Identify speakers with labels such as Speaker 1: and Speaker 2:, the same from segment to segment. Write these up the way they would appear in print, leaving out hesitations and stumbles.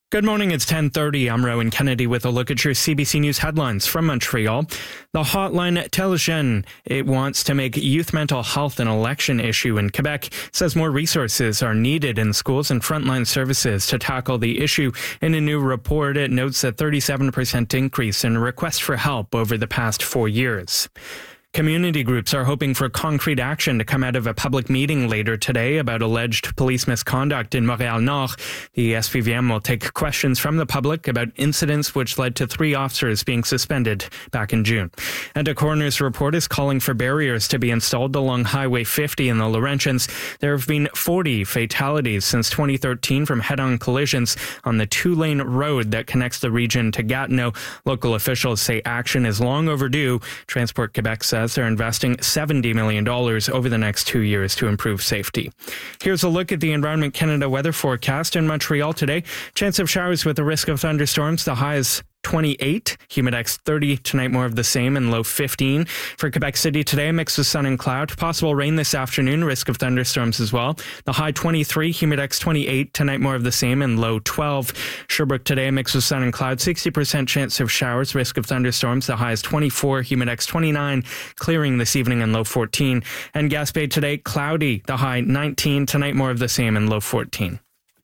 Speaker 1: Good morning, it's 10:30. I'm Rowan Kennedy with a look at your CBC News headlines from Montreal. The hotline Tel Jeune, it wants to make youth mental health an election issue in Quebec, says more resources are needed in schools and frontline services to tackle the issue. In a new report, it notes a 37% increase in requests for help over the past 4 years. Community groups are hoping for concrete action to come out of a public meeting later today about alleged police misconduct in Montréal-Nord. The SPVM will take questions from the public about incidents which led to 3 officers being suspended back in June. And a coroner's report is calling for barriers to be installed along Highway 50 in the Laurentians. There have been 40 fatalities since 2013 from head-on collisions on the 2-lane road that connects the region to Gatineau. Local officials say action is long overdue. Transport Quebec says they're investing $70 million over the next 2 years to improve safety. Here's a look at the Environment Canada weather forecast in Montreal today. Chance of showers with a risk of thunderstorms. The high is 28, humidex 30, tonight more of the same and low 15. For Quebec City today, a mix of sun and cloud. Possible rain this afternoon, risk of thunderstorms as well. The high 23, humidex 28, tonight more of the same and low 12. Sherbrooke today, a mix of sun and cloud, 60% chance of showers, risk of thunderstorms. The high is 24, humidex 29, clearing this evening and low 14. And Gaspé today, cloudy, the high 19, tonight more of the same and low 14.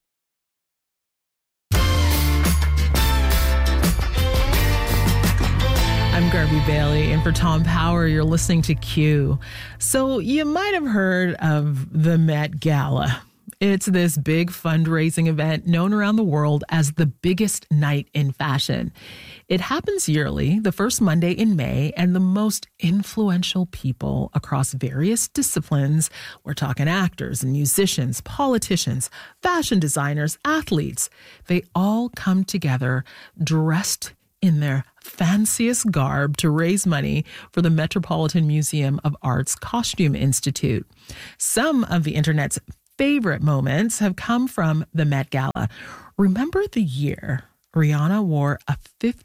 Speaker 2: I'm Garvey Bailey, and for Tom Power, you're listening to Q. So you might have heard of the Met Gala. It's this big fundraising event known around the world as the biggest night in fashion. It happens yearly, the first Monday in May, and the most influential people across various disciplines, we're talking actors and musicians, politicians, fashion designers, athletes, they all come together dressed in their fanciest garb to raise money for the Metropolitan Museum of Art's Costume Institute. Some of the internet's favorite moments have come from the Met Gala. Remember the year Rihanna wore a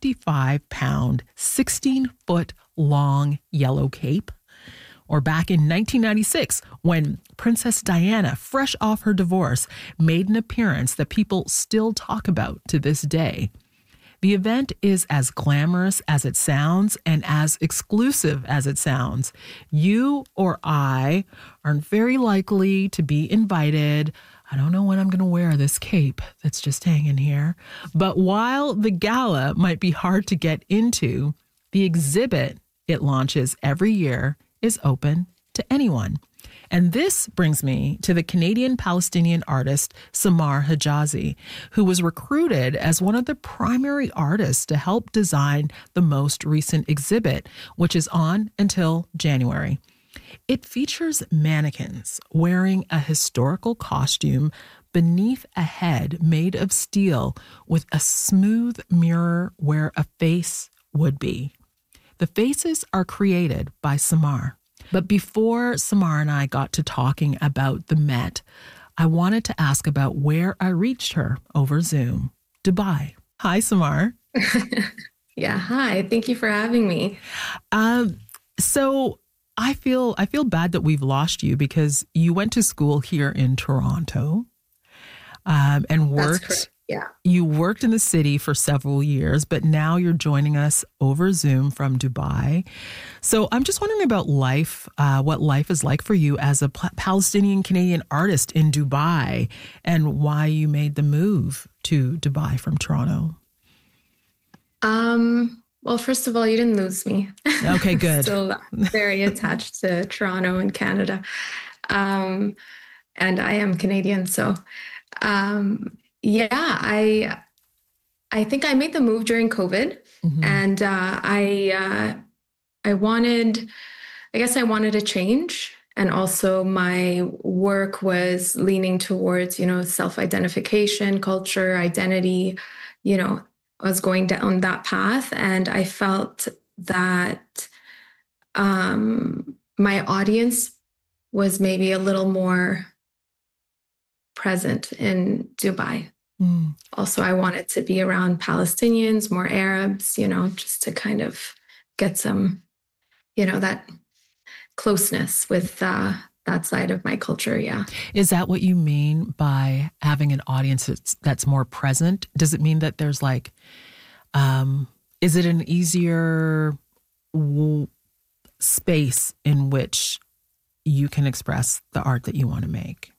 Speaker 2: 55-pound, 16-foot long yellow cape? Or back in 1996, when Princess Diana, fresh off her divorce, made an appearance that people still talk about to this day. The event is as glamorous as it sounds and as exclusive as it sounds. You or I aren't very likely to be invited. I don't know when I'm going to wear this cape that's just hanging here. But while the gala might be hard to get into, the exhibit it launches every year is open to anyone. And this brings me to the Canadian-Palestinian artist Samar Hijazi, who was recruited as one of the primary artists to help design the most recent exhibit, which is on until January. It features mannequins wearing a historical costume beneath a head made of steel with a smooth mirror where a face would be. The faces are created by Samar. But before Samar and I got to talking about the Met, I wanted to ask about where I reached her over Zoom, Dubai. Hi, Samar.
Speaker 3: Yeah, hi. Thank you for having me.
Speaker 2: So I feel bad that we've lost you because you went to school here in Toronto and worked.
Speaker 3: That's correct. Yeah.
Speaker 2: You worked in the city for several years, but now you're joining us over Zoom from Dubai. So I'm just wondering about life, what life is like for you as a Palestinian Canadian artist in Dubai and why you made the move to Dubai from Toronto.
Speaker 3: Well, first of all, you didn't lose me.
Speaker 2: Okay, good.
Speaker 3: Still very attached to Toronto and Canada. And I am Canadian, so yeah, I think I made the move during COVID, and I wanted a change, and also my work was leaning towards, self-identification, culture, identity, I was going down that path, and I felt that my audience was maybe a little more present in Dubai. Also, I wanted to be around Palestinians, more Arabs, just to kind of get some, that closeness with that side of my culture. Yeah.
Speaker 2: Is that what you mean by having an audience that's more present? Does it mean that there's like, is it an easier space in which you can express the art that you want to make?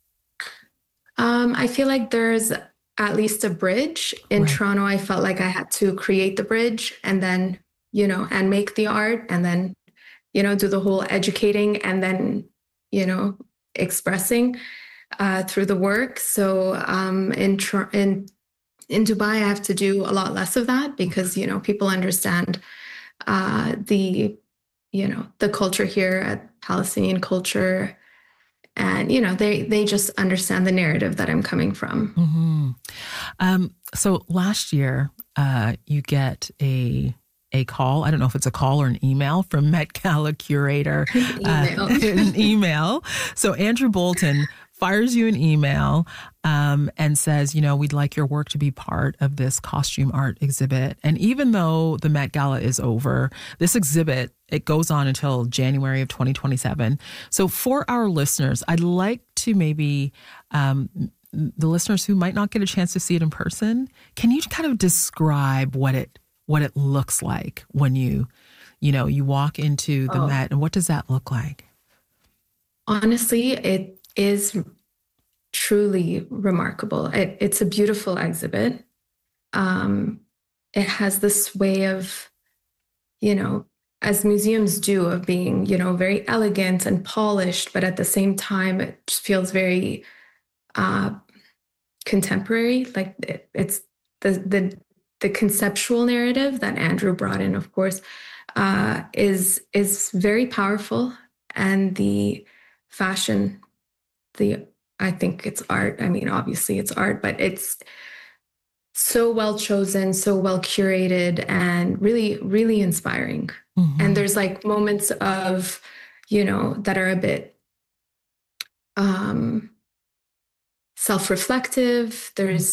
Speaker 3: I feel like there's at least a bridge. In
Speaker 2: Right.
Speaker 3: Toronto, I felt like I had to create the bridge and then, and make the art and then, do the whole educating and then, expressing through the work. So in Dubai, I have to do a lot less of that because, people understand the culture here, Palestinian culture. And, they just understand the narrative that I'm coming from.
Speaker 2: Mm-hmm. So last year, you get a call. I don't know if it's a call or an email from Met Gala curator. An email. So Andrew Bolton fires you an email and says, we'd like your work to be part of this costume art exhibit. And even though the Met Gala is over, this exhibit, it goes on until January of 2027. So for our listeners, I'd like to maybe the listeners who might not get a chance to see it in person, can you kind of describe what it looks like when you walk into the Met, and what does that look like?
Speaker 3: Honestly, it is truly remarkable. It's a beautiful exhibit. It has this way of, as museums do, of being, very elegant and polished, but at the same time, it feels very contemporary. Like it's the conceptual narrative that Andrew brought in, of course, is very powerful, and the fashion, I think it's art. I mean, obviously it's art, but it's so well chosen, so well curated, and really, really inspiring. Mm-hmm. And there's like moments of, that are a bit self-reflective. There's